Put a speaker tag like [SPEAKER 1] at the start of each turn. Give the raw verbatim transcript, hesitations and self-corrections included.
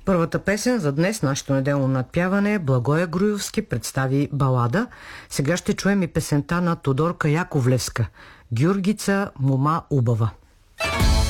[SPEAKER 1] Първата песен за днес, нашето неделно надпяване, Благоя Груевски представи балада. Сега ще чуем и песента на Тодорка Яковлевска, Гюргица, мома убава.